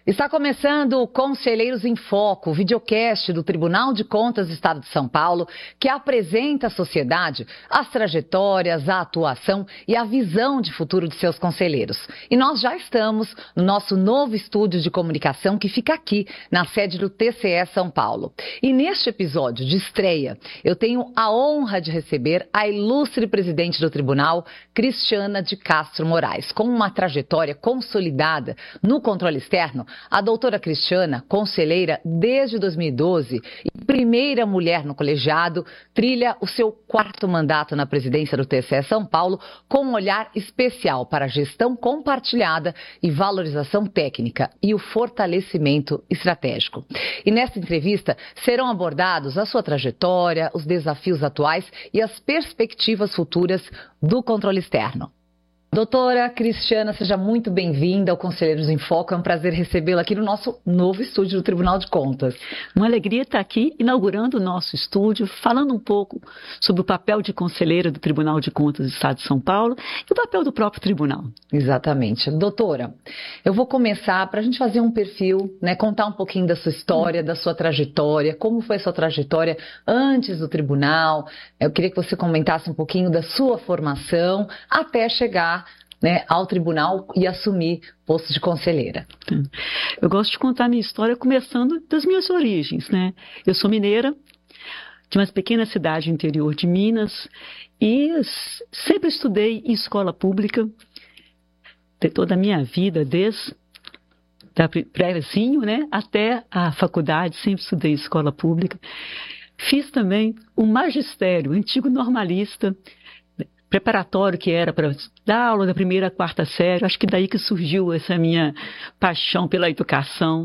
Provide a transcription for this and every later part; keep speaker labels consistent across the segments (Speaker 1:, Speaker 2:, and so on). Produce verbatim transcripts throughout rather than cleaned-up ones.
Speaker 1: Está começando o Conselheiros em Foco, o videocast do Tribunal de Contas do Estado de São Paulo, que apresenta à sociedade as trajetórias, a atuação e a visão de futuro de seus conselheiros. E nós já estamos no nosso novo estúdio de comunicação que fica aqui, na sede do T C E São Paulo. E neste episódio de estreia, eu tenho a honra de receber a ilustre presidente do tribunal, Cristiana de Castro Moraes, com uma trajetória consolidada no controle externo. A doutora Cristiana, conselheira desde dois mil e doze e primeira mulher no colegiado, trilha o seu quarto mandato na presidência do T C E São Paulo com um olhar especial para a gestão compartilhada e valorização técnica e o fortalecimento estratégico. E nesta entrevista serão abordados a sua trajetória, os desafios atuais e as perspectivas futuras do controle externo. Doutora Cristiana, seja muito bem-vinda ao Conselheiros em Foco. É um prazer recebê-la aqui no nosso novo estúdio do Tribunal de Contas.
Speaker 2: Uma alegria estar aqui inaugurando o nosso estúdio, falando um pouco sobre o papel de conselheira do Tribunal de Contas do Estado de São Paulo e o papel do próprio tribunal.
Speaker 1: Exatamente. Doutora, eu vou começar para a gente fazer um perfil, né, contar um pouquinho da sua história, hum. da sua trajetória, como foi a sua trajetória antes do tribunal. Eu queria que você comentasse um pouquinho da sua formação até chegar Né, ao tribunal e assumir posto de conselheira.
Speaker 2: Eu gosto de contar a minha história começando das minhas origens, né? Eu sou mineira, de uma pequena cidade interior de Minas, e sempre estudei em escola pública, de toda a minha vida, desde da prézinho, né, até a faculdade, sempre estudei em escola pública. Fiz também o magistério, antigo normalista, preparatório que era para dar aula da primeira à quarta série. Acho que daí que surgiu essa minha paixão pela educação.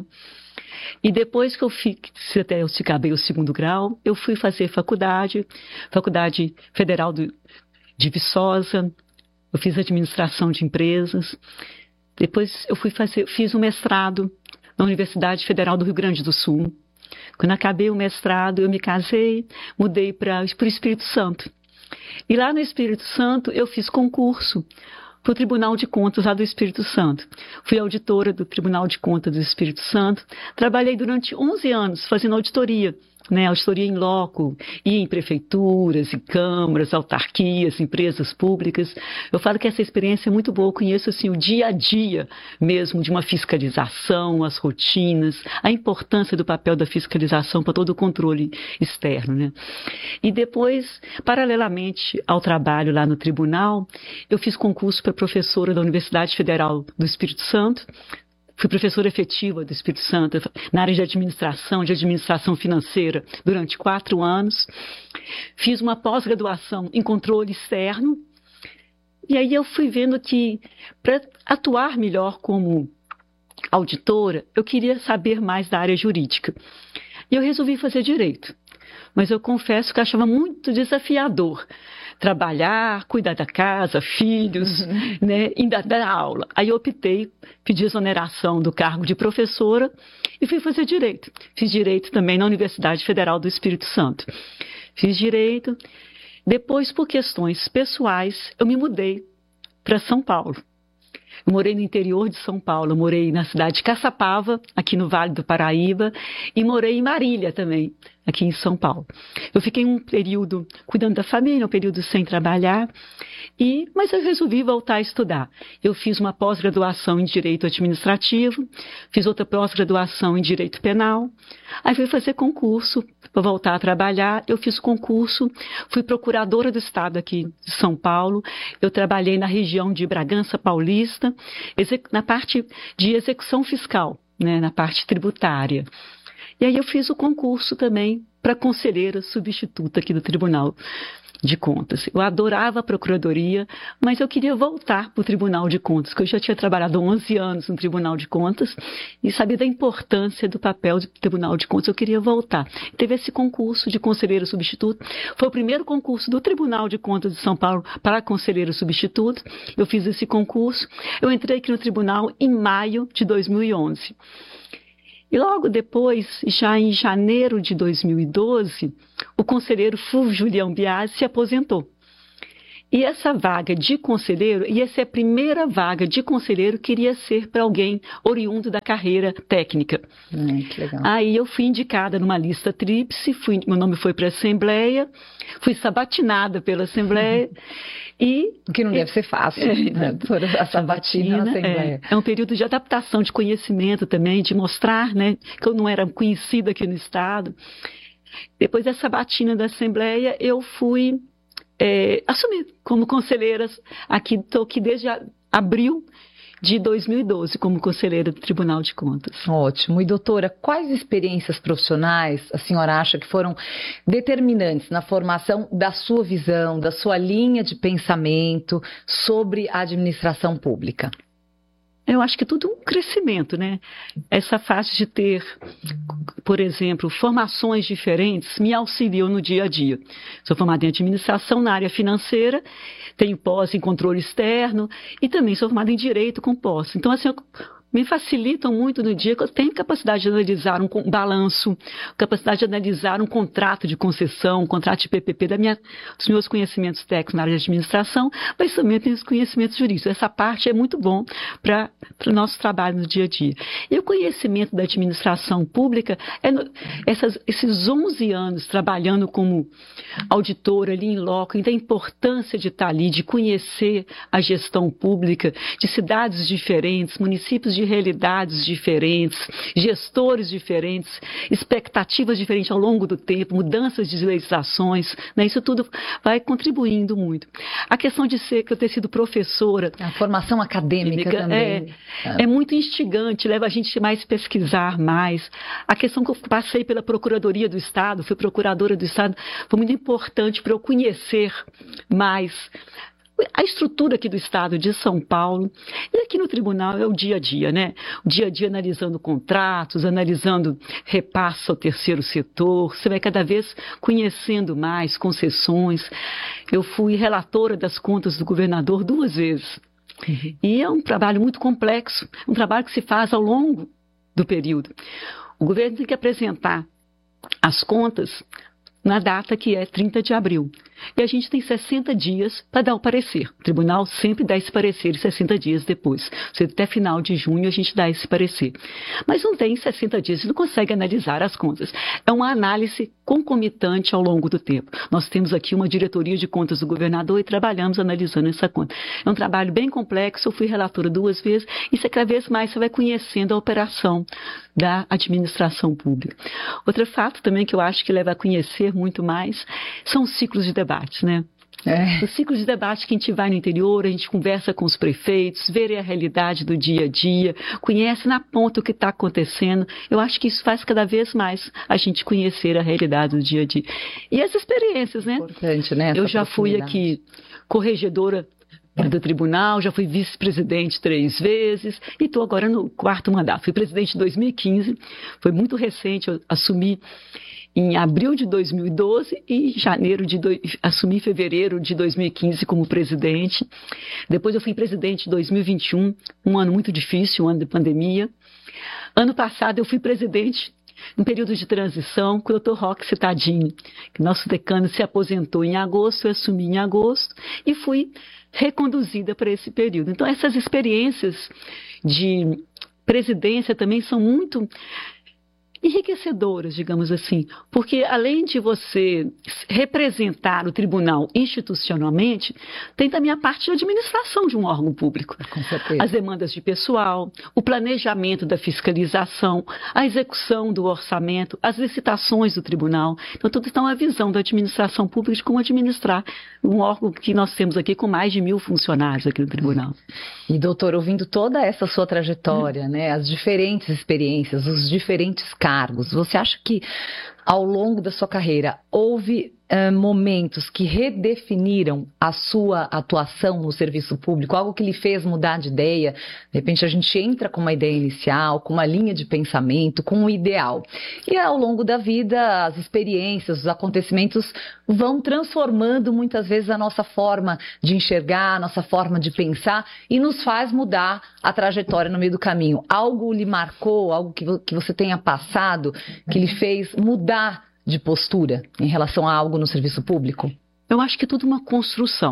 Speaker 2: E depois que eu fiz, até eu acabei o segundo grau, eu fui fazer faculdade, Faculdade Federal do, de Viçosa, eu fiz administração de empresas. Depois eu fui fazer, fiz um mestrado na Universidade Federal do Rio Grande do Sul. Quando acabei o mestrado, eu me casei, mudei para o Espírito Santo. E lá no Espírito Santo eu fiz concurso para o Tribunal de Contas lá do Espírito Santo. Fui auditora do Tribunal de Contas do Espírito Santo. Trabalhei durante onze anos fazendo auditoria, né? Auditoria em loco, e em prefeituras, em câmaras, autarquias, empresas públicas. Eu falo que essa experiência é muito boa. Eu conheço assim, o dia a dia mesmo de uma fiscalização, as rotinas, a importância do papel da fiscalização para todo o controle externo, né? E depois, paralelamente ao trabalho lá no tribunal, eu fiz concurso para professora da Universidade Federal do Espírito Santo. Fui professora efetiva do Espírito Santo na área de administração, de administração financeira, durante quatro anos. Fiz uma pós-graduação em controle externo. E aí eu fui vendo que, para atuar melhor como auditora, eu queria saber mais da área jurídica. E eu resolvi fazer direito. Mas eu confesso que eu achava muito desafiador trabalhar, cuidar da casa, filhos, uhum. né, e dar, dar aula. Aí eu optei, pedi exoneração do cargo de professora e fui fazer direito. Fiz direito também na Universidade Federal do Espírito Santo. Fiz direito. Depois, por questões pessoais, eu me mudei para São Paulo. Eu morei no interior de São Paulo, eu morei na cidade de Caçapava, aqui no Vale do Paraíba, e morei em Marília também, aqui em São Paulo. Eu fiquei um período cuidando da família, um período sem trabalhar, e, mas eu resolvi voltar a estudar. Eu fiz uma pós-graduação em Direito Administrativo, fiz outra pós-graduação em Direito Penal, aí fui fazer concurso para voltar a trabalhar. Eu fiz concurso, fui procuradora do Estado aqui de São Paulo, eu trabalhei na região de Bragança Paulista, na parte de execução fiscal, né, na parte tributária. E aí eu fiz o concurso também para conselheira substituta aqui do Tribunal de Contas. Eu adorava a Procuradoria, mas eu queria voltar para o Tribunal de Contas, porque eu já tinha trabalhado onze anos no Tribunal de Contas e sabia da importância do papel do Tribunal de Contas. Eu queria voltar. Teve esse concurso de conselheiro substituto. Foi o primeiro concurso do Tribunal de Contas de São Paulo para conselheiro substituto. Eu fiz esse concurso. Eu entrei aqui no Tribunal em maio de dois mil e onze. E logo depois, já em janeiro de dois mil e doze, o conselheiro Fulvio Julião Biasi se aposentou. E essa vaga de conselheiro, ia ser a primeira vaga de conselheiro que iria ser para alguém oriundo da carreira técnica.
Speaker 1: Hum, que legal.
Speaker 2: Aí eu fui indicada numa lista tríplice, fui, meu nome foi para a Assembleia, fui sabatinada pela Assembleia. E,
Speaker 1: o que não deve ser fácil, é, né? A sabatina na Assembleia.
Speaker 2: É, é um período de adaptação, de conhecimento também, de mostrar, né, que eu não era conhecida aqui no Estado. Depois da sabatina da Assembleia, eu fui é, assumir como conselheira aqui, estou aqui desde abril de dois mil e doze como conselheira do Tribunal de Contas.
Speaker 1: Ótimo. E doutora, quais experiências profissionais a senhora acha que foram determinantes na formação da sua visão, da sua linha de pensamento sobre a administração pública?
Speaker 2: Eu acho que tudo um crescimento, né? Essa fase de ter, por exemplo, formações diferentes me auxiliou no dia a dia. Sou formada em administração na área financeira, tenho pós em controle externo e também sou formada em direito com pós. Então, assim, eu, me facilitam muito no dia que eu tenho capacidade de analisar um balanço, capacidade de analisar um contrato de concessão, um contrato de P P P, da minha, dos meus conhecimentos técnicos na área de administração, mas também tenho os conhecimentos jurídicos. Essa parte é muito bom para o nosso trabalho no dia a dia. E o conhecimento da administração pública, é no, essas, esses onze anos trabalhando como auditora ali em loco, então a importância de estar ali, de conhecer a gestão pública, de cidades diferentes, municípios de realidades diferentes, gestores diferentes, expectativas diferentes ao longo do tempo, mudanças de legislações, né? Isso tudo vai contribuindo muito. A questão de ser, que eu ter sido professora...
Speaker 1: A formação acadêmica também.
Speaker 2: É, é. é muito instigante, leva a gente mais a pesquisar mais. A questão que eu passei pela Procuradoria do Estado, fui procuradora do Estado, foi muito importante para eu conhecer mais a estrutura aqui do Estado de São Paulo. E aqui no tribunal é o dia a dia, né? O dia a dia analisando contratos, analisando repassos ao terceiro setor. Você vai cada vez conhecendo mais concessões. Eu fui relatora das contas do governador duas vezes. Uhum. E é um trabalho muito complexo, um trabalho que se faz ao longo do período. O governo tem que apresentar as contas na data que é trinta de abril. E a gente tem sessenta dias para dar o parecer. O tribunal sempre dá esse parecer sessenta dias depois. Até final de junho a gente dá esse parecer. Mas não tem sessenta dias, você não consegue analisar as contas. É uma análise concomitante ao longo do tempo. Nós temos aqui uma diretoria de contas do governador e trabalhamos analisando essa conta. É um trabalho bem complexo, eu fui relatora duas vezes e cada vez mais você vai conhecendo a operação da administração pública. Outro fato também que eu acho que leva a conhecer muito mais são os ciclos de debates, né? É. Os ciclos de debate que a gente vai no interior, a gente conversa com os prefeitos, vê a realidade do dia a dia, conhece na ponta o que está acontecendo. Eu acho que isso faz cada vez mais a gente conhecer a realidade do dia a dia. E as experiências, né?
Speaker 1: Importante, né?
Speaker 2: Eu já fui aqui corregedora do tribunal, já fui vice-presidente três vezes e estou agora no quarto mandato. Fui presidente em dois mil e quinze, foi muito recente, eu assumi em abril de dois mil e doze e janeiro de do... assumi em fevereiro de dois mil e quinze como presidente. Depois eu fui presidente em dois mil e vinte e um, um ano muito difícil, um ano de pandemia. Ano passado eu fui presidente num período de transição com o doutor Roque Citadini, que nosso decano se aposentou em agosto, eu assumi em agosto e fui reconduzida para esse período. Então essas experiências de presidência também são muito enriquecedoras, digamos assim, porque além de você representar o tribunal institucionalmente, tem também a parte de administração de um órgão público.
Speaker 1: Com certeza.
Speaker 2: As demandas de pessoal, o planejamento da fiscalização, a execução do orçamento, as licitações do tribunal. Então, tudo está uma visão da administração pública de como administrar um órgão que nós temos aqui com mais de mil funcionários aqui no tribunal.
Speaker 1: E, doutor, ouvindo toda essa sua trajetória, hum. né, as diferentes experiências, os diferentes cargos, você acha que ao longo da sua carreira houve uh, momentos que redefiniram a sua atuação no serviço público, algo que lhe fez mudar de ideia? De repente a gente entra com uma ideia inicial, com uma linha de pensamento, com um ideal. E ao longo da vida, as experiências, os acontecimentos vão transformando muitas vezes a nossa forma de enxergar, a nossa forma de pensar e nos faz mudar a trajetória no meio do caminho. Algo lhe marcou, algo que, que você tenha passado, que lhe fez mudar de postura em relação a algo no serviço público?
Speaker 2: Eu acho que é tudo uma construção.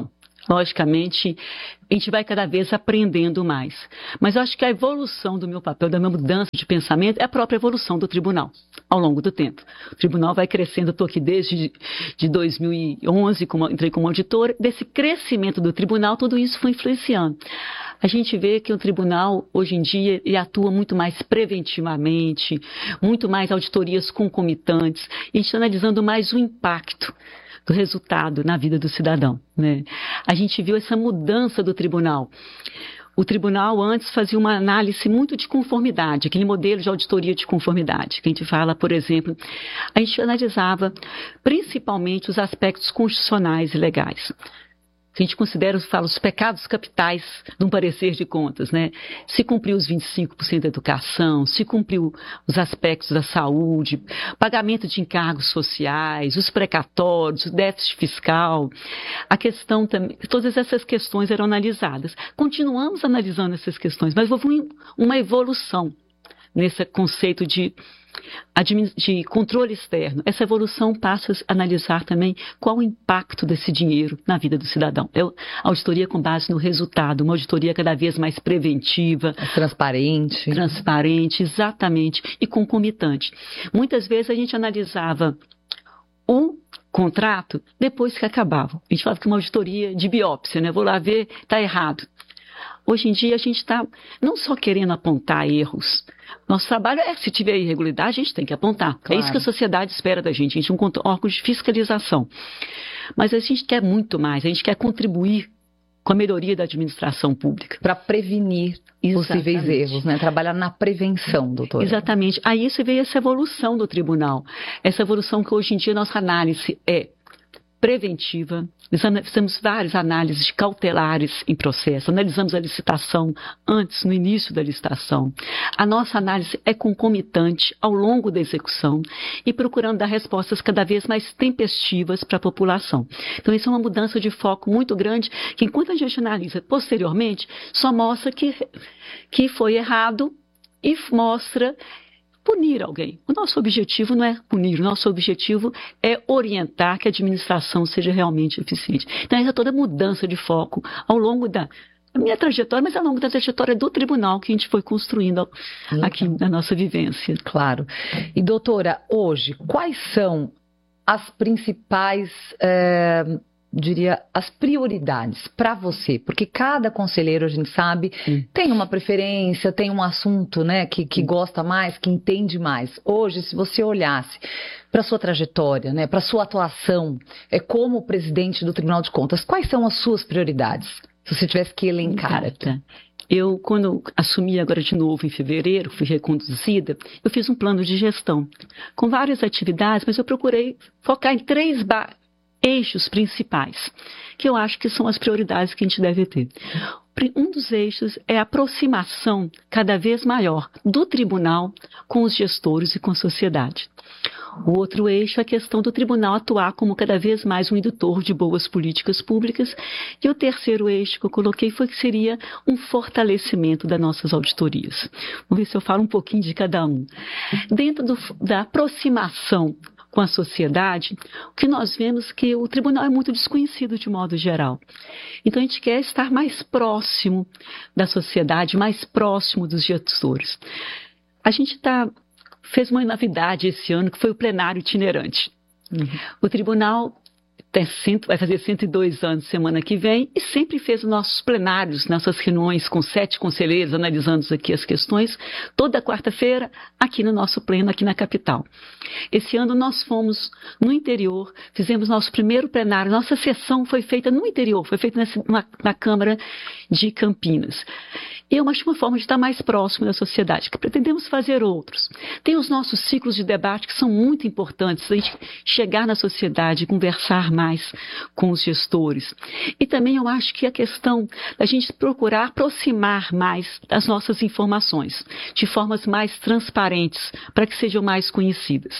Speaker 2: logicamente, a gente vai cada vez aprendendo mais. Mas eu acho que a evolução do meu papel, da minha mudança de pensamento, é a própria evolução do tribunal, ao longo do tempo. O tribunal vai crescendo, eu estou aqui desde de dois mil e onze, como, entrei como auditora, desse crescimento do tribunal, tudo isso foi influenciando. A gente vê que o tribunal, hoje em dia, ele atua muito mais preventivamente, muito mais auditorias concomitantes, e a gente está analisando mais o impacto do resultado na vida do cidadão, né? A gente viu essa mudança do tribunal. O tribunal antes fazia uma análise muito de conformidade, aquele modelo de auditoria de conformidade, que a gente fala, por exemplo, a gente analisava principalmente os aspectos constitucionais e legais. A gente considera, fala, os pecados capitais de um parecer de contas, né? Se cumpriu os vinte e cinco por cento da educação, se cumpriu os aspectos da saúde, pagamento de encargos sociais, os precatórios, o déficit fiscal, a questão também, todas essas questões eram analisadas. Continuamos analisando essas questões, mas houve uma evolução nesse conceito de de controle externo. Essa evolução passa a analisar também qual o impacto desse dinheiro na vida do cidadão. É auditoria com base no resultado, uma auditoria cada vez mais preventiva.
Speaker 1: Transparente.
Speaker 2: Transparente, exatamente, e concomitante. Muitas vezes a gente analisava o contrato depois que acabava. A gente fala que uma auditoria de biópsia, né? Vou lá ver, está errado. Hoje em dia a gente está não só querendo apontar erros. Nosso trabalho é, se tiver irregularidade, a gente tem que apontar. Claro. É isso que a sociedade espera da gente. A gente é um órgão de fiscalização. Mas a gente quer muito mais. A gente quer contribuir com a melhoria da administração pública.
Speaker 1: Para prevenir possíveis
Speaker 2: Exatamente.
Speaker 1: erros, né? Trabalhar na prevenção, doutora.
Speaker 2: Exatamente. Aí você vê essa evolução do tribunal. Essa evolução que hoje em dia nossa análise é preventiva. Fizemos várias análises cautelares em processo. Analisamos a licitação antes, no início da licitação. A nossa análise é concomitante ao longo da execução e procurando dar respostas cada vez mais tempestivas para a população. Então, isso é uma mudança de foco muito grande que, enquanto a gente analisa posteriormente, só mostra que, que foi errado e mostra punir alguém. O nosso objetivo não é punir, o nosso objetivo é orientar que a administração seja realmente eficiente. Então, essa é toda mudança de foco ao longo da minha trajetória, mas ao longo da trajetória do tribunal que a gente foi construindo aqui na nossa vivência.
Speaker 1: Claro. E, doutora, hoje, quais são as principais... É... diria, as prioridades para você? Porque cada conselheiro, a gente sabe, hum. tem uma preferência, tem um assunto, né, que, que hum. gosta mais, que entende mais. Hoje, se você olhasse para a sua trajetória, né, para a sua atuação é, como presidente do Tribunal de Contas, quais são as suas prioridades? Se você tivesse que elencar aqui.
Speaker 2: Eu, quando assumi agora de novo em fevereiro, fui reconduzida, eu fiz um plano de gestão com várias atividades, mas eu procurei focar em três bases. Eixos principais, que eu acho que são as prioridades que a gente deve ter. Um dos eixos é a aproximação cada vez maior do tribunal com os gestores e com a sociedade. O outro eixo é a questão do tribunal atuar como cada vez mais um indutor de boas políticas públicas. E o terceiro eixo que eu coloquei foi que seria um fortalecimento das nossas auditorias. Vamos ver se eu falo um pouquinho de cada um. Dentro do, da aproximação com a sociedade, o que nós vemos é que o tribunal é muito desconhecido de modo geral. Então, a gente quer estar mais próximo da sociedade, mais próximo dos gestores. A gente tá, fez uma novidade esse ano, que foi o plenário itinerante. Uhum. O tribunal tem cento, vai fazer cento e dois anos semana que vem e sempre fez os nossos plenários, nossas reuniões com sete conselheiros, analisando aqui as questões, toda quarta-feira, aqui no nosso pleno, aqui na capital. Esse ano nós fomos no interior, fizemos nosso primeiro plenário, nossa sessão foi feita no interior, foi feita nessa, na, na Câmara de Campinas. E eu acho uma forma de estar mais próximo da sociedade, que pretendemos fazer outros. Tem os nossos ciclos de debate que são muito importantes, a gente chegar na sociedade e conversar mais com os gestores. E também eu acho que a questão da gente procurar aproximar mais das nossas informações, de formas mais transparentes, para que sejam mais conhecidas.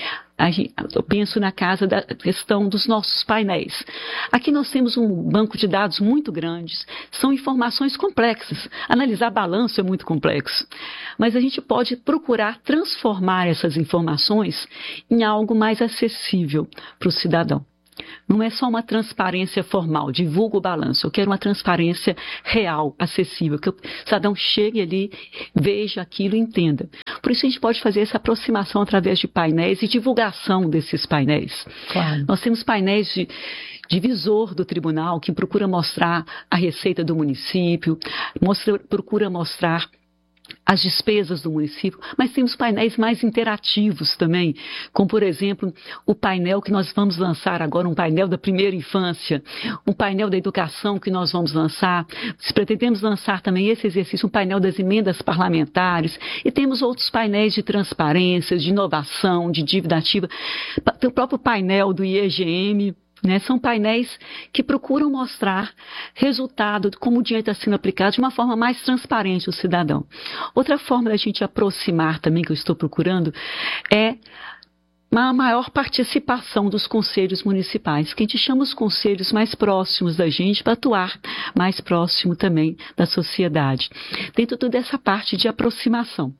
Speaker 2: Eu penso na casa da questão dos nossos painéis. Aqui nós temos um banco de dados muito grande, são informações complexas. Analisar balanço é muito complexo, mas a gente pode procurar transformar essas informações em algo mais acessível para o cidadão. não é só uma transparência formal, divulga o balanço. Eu quero uma transparência real, acessível, que o cidadão chegue ali, veja aquilo e entenda. Por isso a gente pode fazer essa aproximação através de painéis e divulgação desses painéis.
Speaker 1: Claro.
Speaker 2: Nós temos painéis de divisor do tribunal que procura mostrar a receita do município, mostra, procura mostrar as despesas do município, mas temos painéis mais interativos também, como, por exemplo, o painel que nós vamos lançar agora, um painel da primeira infância, um painel da educação que nós vamos lançar, se pretendemos lançar também esse exercício, um painel das emendas parlamentares, e temos outros painéis de transparência, de inovação, de dívida ativa, tem o próprio painel do I E G M, né? São painéis que procuram mostrar resultado, como o dinheiro está sendo aplicado de uma forma mais transparente ao cidadão. Outra forma da gente aproximar também, que eu estou procurando, é uma maior participação dos conselhos municipais, que a gente chama os conselhos mais próximos da gente para atuar mais próximo também da sociedade. Dentro toda essa parte de aproximação.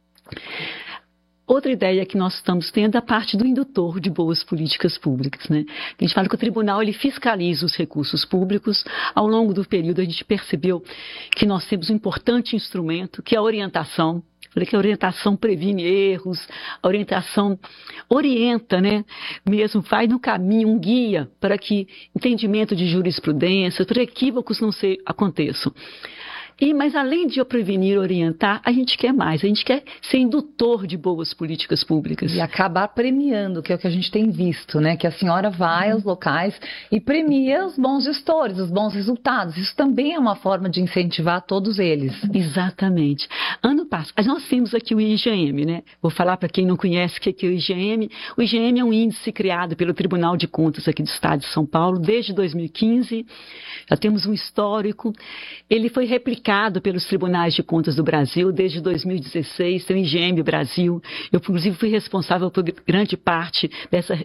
Speaker 2: Outra ideia que nós estamos tendo é a parte do indutor de boas políticas públicas, né? A gente fala que o tribunal ele fiscaliza os recursos públicos. Ao longo do período a gente percebeu que nós temos um importante instrumento, que é a orientação. Falei que a orientação previne erros, a orientação orienta, né? Mesmo vai no caminho, um guia para que entendimento de jurisprudência, para equívocos não se aconteçam. E, mas além de eu prevenir e orientar, a gente quer mais, a gente quer ser indutor de boas políticas públicas.
Speaker 1: E acabar premiando, que é o que a gente tem visto, né? Que a senhora vai aos locais e premia os bons gestores, os bons resultados. Isso também é uma forma de incentivar todos eles.
Speaker 2: Exatamente. Ano passado, nós temos aqui o I G M, né? Vou falar para quem não conhece o que é o I G M. O I G M é um índice criado pelo Tribunal de Contas aqui do Estado de São Paulo desde dois mil e quinze. Já temos um histórico. Ele foi replicado pelos tribunais de contas do Brasil desde dois mil e dezesseis, tem o I G M Brasil. Eu, inclusive, fui responsável por grande parte dessa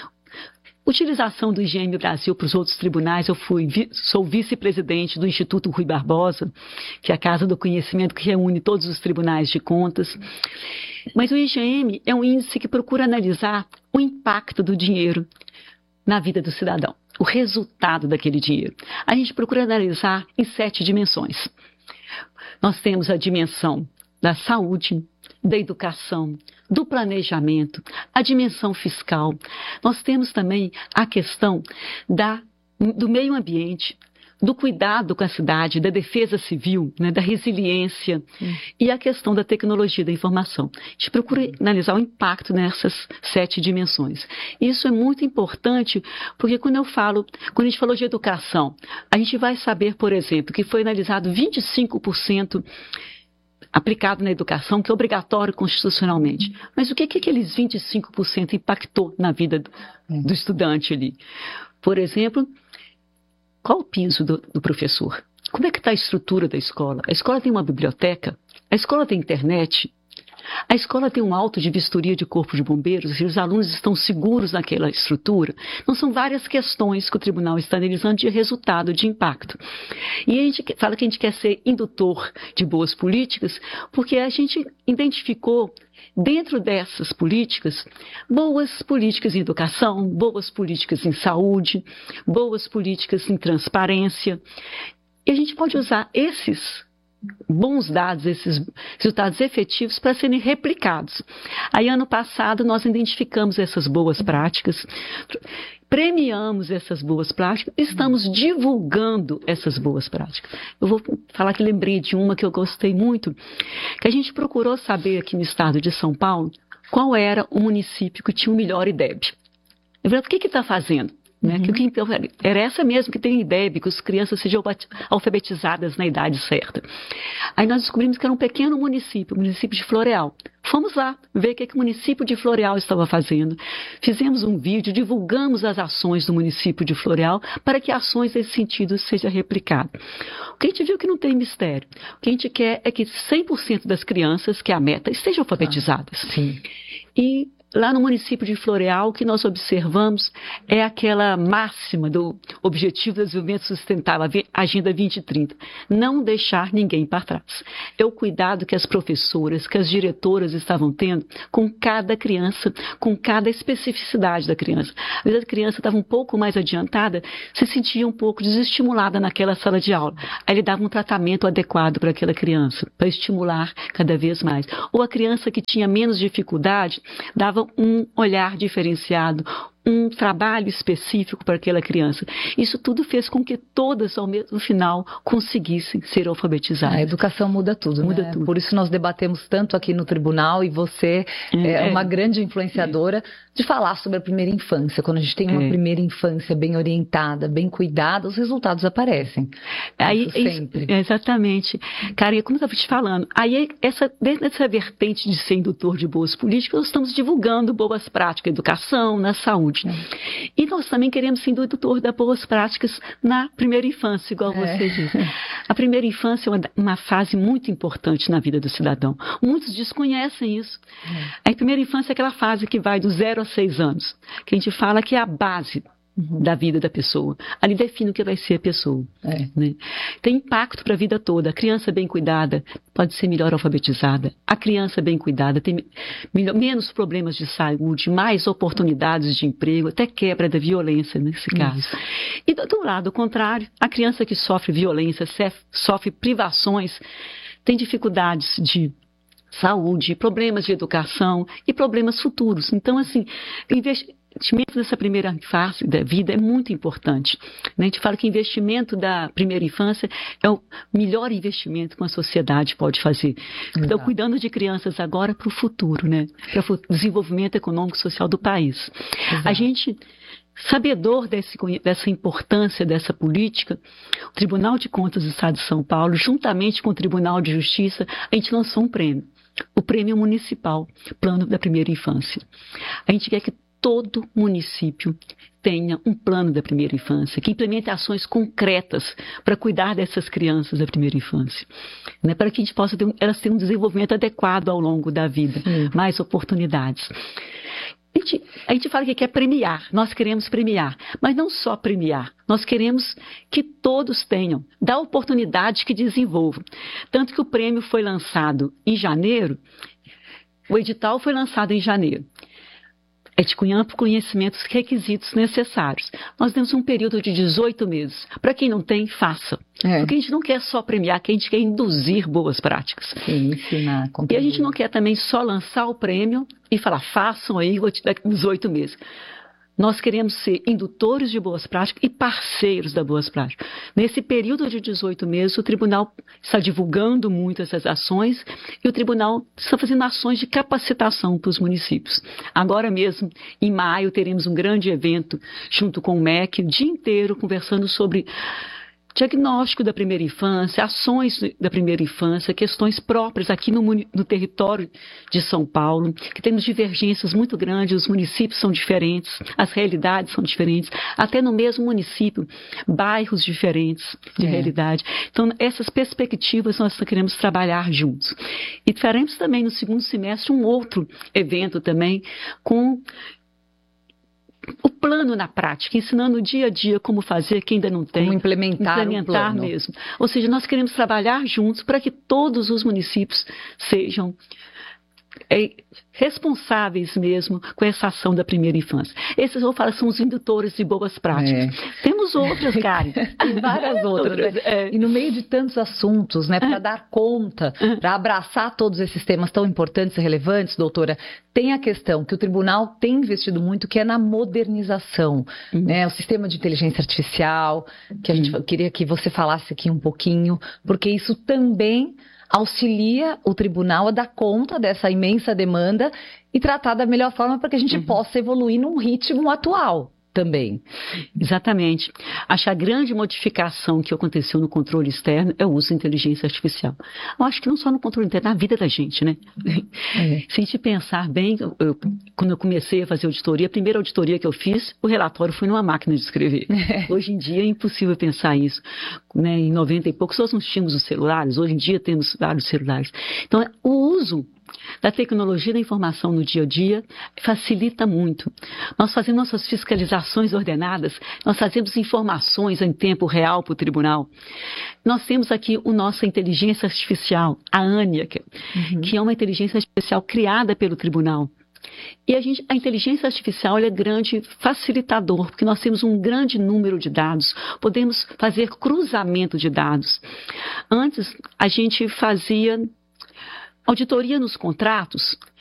Speaker 2: utilização do I G M Brasil para os outros tribunais. Eu fui, sou vice-presidente do Instituto Rui Barbosa, que é a Casa do Conhecimento que reúne todos os tribunais de contas. Mas o I G M é um índice que procura analisar o impacto do dinheiro na vida do cidadão, o resultado daquele dinheiro. A gente procura analisar em sete dimensões. Nós temos a dimensão da saúde, da educação, do planejamento, a dimensão fiscal. Nós temos também a questão da, do meio ambiente, do cuidado com a cidade, da defesa civil, né, da resiliência hum. e a questão da tecnologia da informação. A gente procura analisar o impacto nessas sete dimensões. Isso é muito importante porque quando eu falo, quando a gente falou de educação, a gente vai saber, por exemplo, que foi analisado vinte e cinco por cento aplicado na educação, que é obrigatório constitucionalmente. Mas o que que aqueles vinte e cinco por cento impactou na vida do, do estudante ali? Por exemplo, qual o piso do, do professor? Como é que está a estrutura da escola? A escola tem uma biblioteca? A escola tem internet? A escola tem um auto de vistoria de corpo de bombeiros? E os alunos estão seguros naquela estrutura? Então, são várias questões que o tribunal está analisando de resultado, de impacto. E a gente fala que a gente quer ser indutor de boas políticas porque a gente identificou dentro dessas políticas, boas políticas em educação, boas políticas em saúde, boas políticas em transparência. E a gente pode usar esses bons dados, esses resultados efetivos para serem replicados. Aí, ano passado, nós identificamos essas boas práticas, premiamos essas boas práticas, estamos divulgando essas boas práticas. Eu vou falar que lembrei de uma que eu gostei muito, que a gente procurou saber aqui no estado de São Paulo qual era o município que tinha o melhor I D E B. Eu falei, o que que está fazendo? Né? Uhum. Que, que, era essa mesmo que tem I D E B, que as crianças sejam alfabetizadas na idade certa. Aí nós descobrimos que era um pequeno município, o município de Floreal. Fomos lá ver o que, que o município de Floreal estava fazendo. Fizemos um vídeo, divulgamos as ações do município de Floreal para que ações nesse sentido sejam replicadas. O que a gente viu que não tem mistério. O que a gente quer é que cem por cento das crianças, que é a meta, estejam alfabetizadas.
Speaker 1: Ah, sim.
Speaker 2: E lá no município de Floreal, o que nós observamos é aquela máxima do Objetivo de Desenvolvimento Sustentável, a Agenda vinte e trinta, não deixar ninguém para trás. É o cuidado que as professoras, que as diretoras estavam tendo com cada criança, com cada especificidade da criança. Às vezes a criança estava um pouco mais adiantada, se sentia um pouco desestimulada naquela sala de aula. Aí ele dava um tratamento adequado para aquela criança, para estimular cada vez mais. Ou a criança que tinha menos dificuldade, dava um olhar diferenciado, um trabalho específico para aquela criança. Isso tudo fez com que todas, ao mesmo final, conseguissem ser alfabetizadas.
Speaker 1: A educação muda tudo,
Speaker 2: muda
Speaker 1: né?
Speaker 2: tudo.
Speaker 1: Por isso nós debatemos tanto aqui no tribunal, e você é, é uma grande influenciadora é. de falar sobre a primeira infância. Quando a gente tem uma é. primeira infância bem orientada, bem cuidada, os resultados aparecem.
Speaker 2: Aí,
Speaker 1: isso sempre.
Speaker 2: Isso, exatamente. Cara, e como eu estava te falando, aí essa, dentro dessa vertente de ser indutor de boas políticas, nós estamos divulgando boas práticas, educação, na saúde. E nós também queremos ser indutor das boas práticas na primeira infância, igual é. você disse. A primeira infância é uma, uma fase muito importante na vida do cidadão. Muitos desconhecem isso. É. A primeira infância é aquela fase que vai dos zero a seis anos, que a gente fala que é a base da vida da pessoa. Ali define o que vai ser a pessoa. É. Né? Tem impacto para a vida toda. A criança bem cuidada pode ser melhor alfabetizada. A criança bem cuidada tem melhor, menos problemas de saúde, mais oportunidades de emprego, até quebra da violência nesse caso. Isso. E do, do lado contrário, a criança que sofre violência, sofre privações, tem dificuldades de saúde, problemas de educação e problemas futuros. Então, assim, investir investimento nessa primeira fase da vida é muito importante. A gente fala que investimento da primeira infância é o melhor investimento que uma sociedade pode fazer. Então, Exato. cuidando de crianças agora para o futuro, né? Para o desenvolvimento econômico e social do país. Exato. A gente, sabedor desse, dessa importância dessa política, o Tribunal de Contas do Estado de São Paulo, juntamente com o Tribunal de Justiça, a gente lançou um prêmio. O Prêmio Municipal, Plano da Primeira Infância. A gente quer que todo município tenha um plano da primeira infância, que implemente ações concretas para cuidar dessas crianças da primeira infância, né? Para que a gente possa ter um, elas tenham um desenvolvimento adequado ao longo da vida, Sim. mais oportunidades. A gente, a gente fala que quer premiar, nós queremos premiar, mas não só premiar, nós queremos que todos tenham, dar oportunidade que desenvolvam. Tanto que o prêmio foi lançado em janeiro, o edital foi lançado em janeiro. É de amplo conhecimento os requisitos necessários. Nós temos um período de dezoito meses. Para quem não tem, faça. É. Porque a gente não quer só premiar, que a gente quer induzir boas práticas.
Speaker 1: Sim, ensinar,
Speaker 2: e a gente não quer também só lançar o prêmio e falar, façam aí, vou te dar dezoito meses. Nós queremos ser indutores de boas práticas e parceiros das boas práticas. Nesse período de dezoito meses, o tribunal está divulgando muito essas ações e o tribunal está fazendo ações de capacitação para os municípios. Agora mesmo, em maio, teremos um grande evento junto com o M E C, o dia inteiro conversando sobre diagnóstico da primeira infância, ações da primeira infância, questões próprias aqui no, no território de São Paulo, que temos divergências muito grandes, os municípios são diferentes, as realidades são diferentes, até no mesmo município, bairros diferentes de é. realidade. Então, essas perspectivas nós queremos trabalhar juntos. E faremos também no segundo semestre um outro evento também com o plano na prática, ensinando dia a dia como fazer, quem ainda não tem.
Speaker 1: Como implementar,
Speaker 2: implementar
Speaker 1: um plano.
Speaker 2: mesmo. Ou seja, nós queremos trabalhar juntos para que todos os municípios sejam é, responsáveis mesmo com essa ação da primeira infância. Esses, eu falo, são os indutores de boas práticas. É. Temos outras, Karen.
Speaker 1: E várias outras. outras né? é. E no meio de tantos assuntos, né, para é. dar conta, é. para abraçar todos esses temas tão importantes e relevantes, doutora, tem a questão que o tribunal tem investido muito, que é na modernização. Uhum. Né, o sistema de inteligência artificial, que a gente uhum. queria que você falasse aqui um pouquinho, porque isso também auxilia o tribunal a dar conta dessa imensa demanda e tratar da melhor forma para que a gente uhum. possa evoluir num ritmo atual também.
Speaker 2: Exatamente. Acho que a grande modificação que aconteceu no controle externo é o uso da inteligência artificial. Eu acho que não só no controle interno, na vida da gente, né? É. Se a gente pensar bem, eu, quando eu comecei a fazer auditoria, a primeira auditoria que eu fiz, o relatório foi numa máquina de escrever. É. Hoje em dia é impossível pensar isso. Né? Em noventa e poucos nós não tínhamos os celulares, hoje em dia temos vários celulares. Então, o uso da tecnologia da informação no dia a dia facilita muito. Nós fazemos nossas fiscalizações ordenadas, nós fazemos informações em tempo real para o tribunal. Nós temos aqui a nossa inteligência artificial, a Ania, que, uhum. que é uma inteligência artificial criada pelo tribunal. E a, gente, a inteligência artificial é grande facilitador, porque nós temos um grande número de dados, podemos fazer cruzamento de dados. Antes, a gente fazia auditoria nos contratos